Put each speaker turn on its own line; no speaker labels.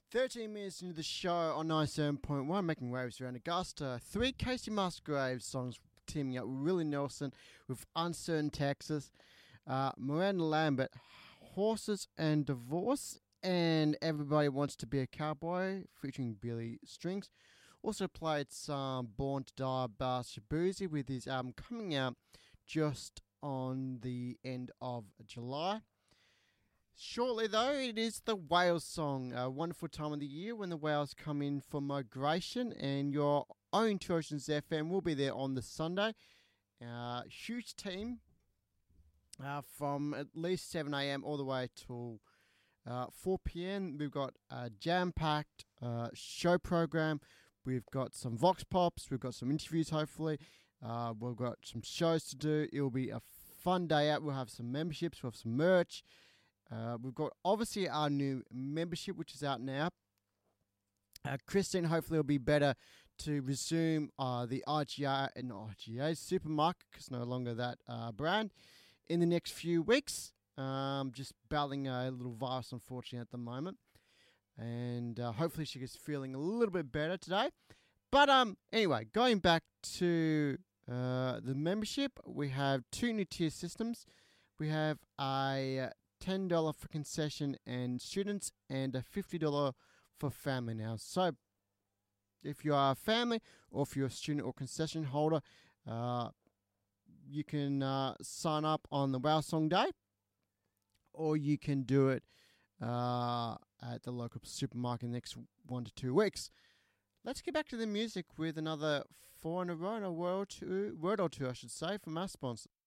13 minutes into the show on 97.1, making waves around Augusta. 3 Casey Musgraves songs teaming up with Willie Nelson with Uncertain Texas. Miranda Lambert, Horses and Divorce, and Everybody Wants to Be a Cowboy featuring Billy Strings. Also played some Born to Die by Shabuzi with his album coming out just on the end of July. Shortly, though, it is the whale song. A wonderful time of the year when the whales come in for migration, and your own Two Oceans FM will be there on the Sunday. Huge team from at least 7 a.m. all the way till 4 p.m. We've got a jam-packed show program. We've got some Vox Pops. We've got some interviews, hopefully. We've got some shows to do. It'll be a fun day out. We'll have some memberships. We'll have some merch. We've got obviously our new membership, which is out now. Christine hopefully will be better to resume the IGA supermarket, because no longer that brand, in the next few weeks. Just battling a little virus, unfortunately, at the moment. And hopefully she is feeling a little bit better today. But anyway, going back to the membership, we have 2 new tier systems. We have a $10 for concession and students, and a $50 for family now. So if you are a family, or if you're a student or concession holder, you can sign up on the Wow Song Day, or you can do it at the local supermarket in the next 1 to 2 weeks. Let's get back to the music with another 4 in a row, and a word or two, I should say, from our sponsors.